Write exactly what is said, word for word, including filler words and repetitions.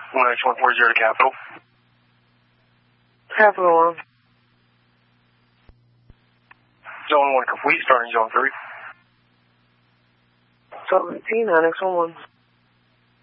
one H one four zero to Capital. Capital one. Zone one complete, starting zone three. seventeen, nine X one one.